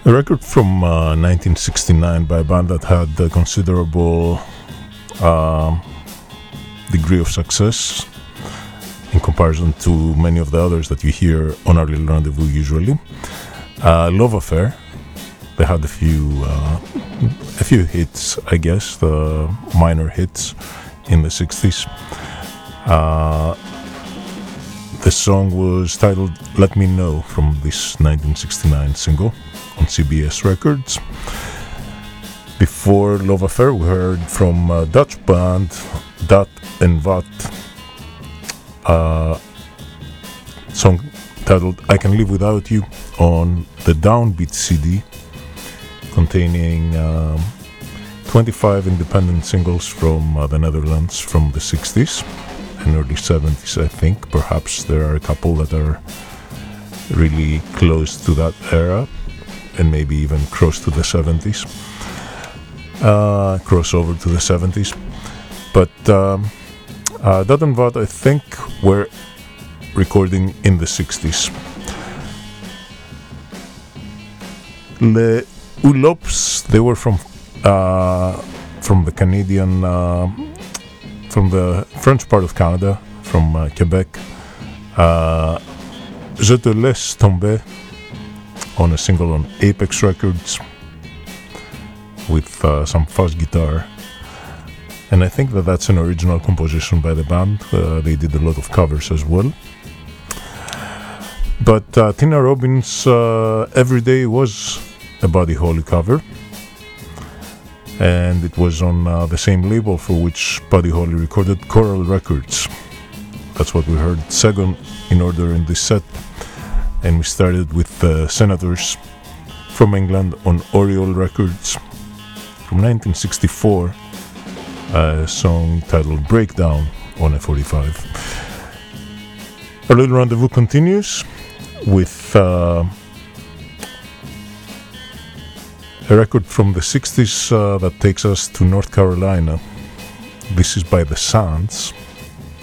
A record from 1969 by a band that had a considerable degree of success in comparison to many of the others that you hear on Our Little Rendezvous usually. Love Affair. They had a few hits, I guess, the minor hits in the 60s. The song was titled Let Me Know from this 1969 single on CBS Records. Before Love Affair, we heard from a Dutch band, Dat en Wat, song titled I Can Live Without You on the Downbeat CD, containing 25 independent singles from the Netherlands from the 60s and early 70s, I think. Perhaps there are a couple that are really close to that era and maybe even close to the 70s, crossover to the 70s. But Dat en Wat, I think, were recording in the 60s. Les Ulops, they were from the Canadian, from the French part of Canada, from Quebec. Je te laisse tomber on a single on Apex Records with some fuzz guitar. And I think that that's an original composition by the band. They did a lot of covers as well. But Tina Robbins' Everyday was a Buddy Holly cover. And it was on the same label for which Buddy Holly recorded, Coral Records. That's what we heard, second in order in this set. And we started with the Senators from England on Oriole Records from 1964, a song titled Breakdown on F45. Our Little Rendezvous continues with a record from the 60s that takes us to North Carolina. This is by The Sands.